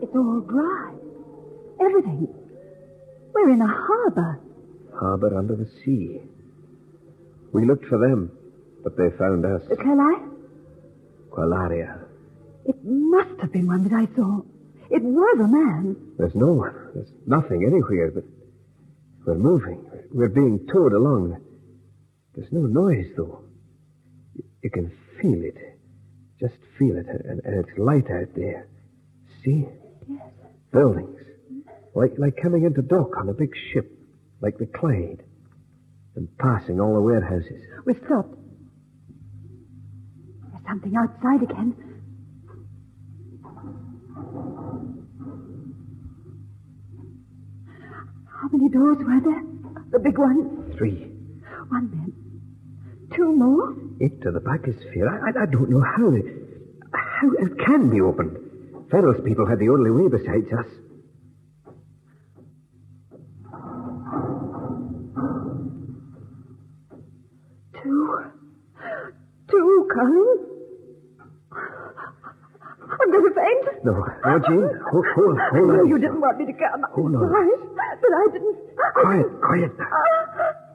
It's all dry. Everything. We're in a harbor. Harbor under the sea. We looked for them, but they found us. Qualaria. It must have been one that I saw. It was a man. There's no one. There's nothing anywhere, but we're moving. We're being towed along. There's no noise, though. You can feel it. Just feel it, and it's light out there. See? Yes. Buildings. Like coming into dock on a big ship, like the Clyde. And passing all the warehouses. We've stopped. There's something outside again. How many doors were there? The big ones? 3. One then. 2 more? 8 to the back is fair. I don't know how it can be opened. Ferrell's people had the only way besides us. Two, Colin. I'm going to faint. No, Jean. Hold on. You didn't want me to come. Hold on. Right, but I didn't. Quiet now.